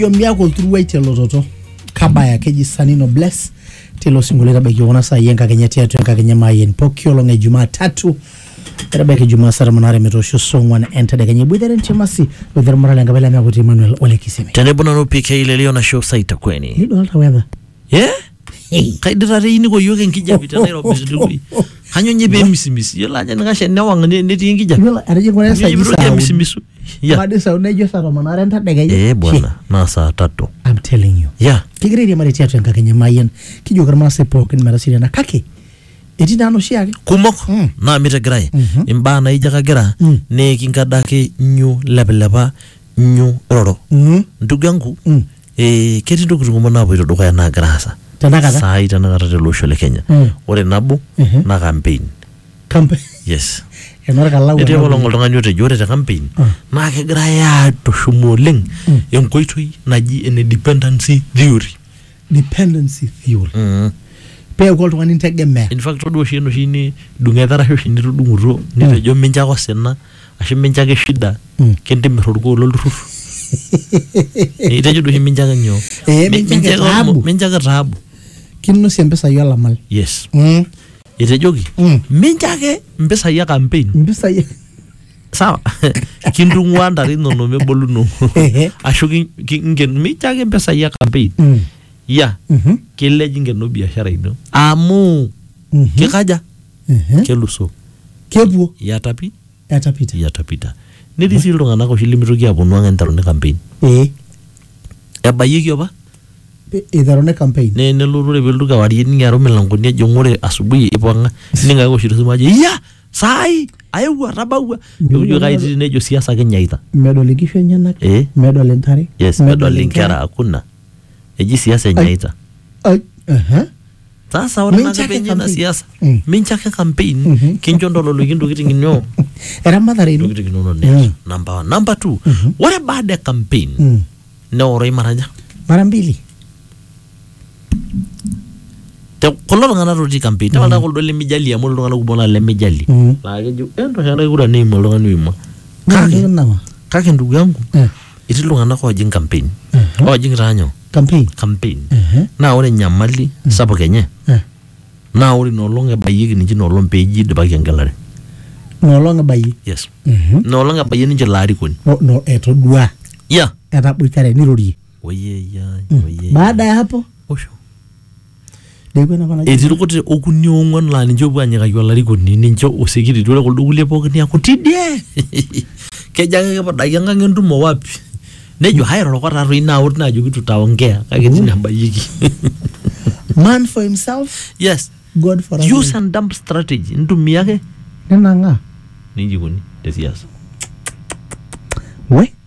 Yomyako through telo toto kabaya keji sanino bless telo singuleta beki wona sa yenka kenyati atu yenka kenyama yen pokyo longe Jumatatu era beki Juma sara manare metosho songwan enter de kenye bwidere nchemasi bwidere morale ngabela mya kuti Emmanuel ole kiseme tenebona no PK ile leo na show site kweni ni dolta weather kaidira reini ko yoke nkija bita Nairobi sidui hanyo nyebe misimisi yola nya ngashe nawanga neti nkija yola araje kona sa yisa misimisu ya madesa unejo sara manare enter de kenye bwana na saa 3 I'm telling you yeah kigiriri mareti atu yenka kenyama yen kijo karma se pokin marasiri na kake eti nano shiake kumok na mitegrai imbana ijaka gira ne kinkadake nyu lebeleba nyu roro ndugu yangu keti ndugu ngoma boito doka na grasa tanaka sai tanaka telosho le Kenya ore nabo na campaign yes enora kala ete bolongo ltung'ani te jore te campaign na kegira ya to shumoleng enkoitoi naji dependency theory pe ko ltung'ani ntegemea in fact odo shino shini dungethara sho shini tudunguro nitejo minja ko sena ashe minja ke shida kende mirorgo lolruf itejo do minja ganyo minja ka rabu kinno sempesa yola mal yes itejo ki minja ke mpesa ya campaign mpesa ya sawa kindungwanda rino no meboluno asho kingen minja ke mpesa ya campaign ya kile jinge no biashara ino amu kikaja keluso kebuo yatapita nedi silonga nako shilimitoki aponu anga ntaro ne campaign ebayiki oba ntaro ne campaign ne lurure belduka wari ni ngaro melangoni ajongore asubuhi ipanga ninga ko shiru maje ya sai aywa rabawa yo gaiti nejo siasa kenyaita medolikisho nyanak medolentari yes medolinkara akuna eji siasa nyaita sasa ora na penye na siasa mincha ke campaign kinjondolo lugindu kitinginyo era madhari no kitinginyo ne number 2 what about the campaign no ora imaraja mara mbili te kololo ngana rodi campaign tawala ko dole mijali amul ngana kubona le mijali la keju endo shana kura ne mo ngana wima kake ndugu yangu itilu ngana ko jing campaign o jing ranyo campaign na ore nyamali sapo kenye na ore no longa bayigi ni no lompeji de bagengalare no longa bayi yes no longa bayi ni jelari kun no eto dua ya eta buitare ni rodi oye baada ya hapo osho dego na bana etiru kote okunyo ngwan la ni jobu anyaka yolari kun ni njo osekiri dole ko dugule pokini akutidie kejaga ke padayanga ngendumo wapi nejo hairo ko raro ina out na jogi tutaongea kageti namba yiki man for himself yes God for us use and dump strategy ndumi yake nanga ninji kuni desiasa we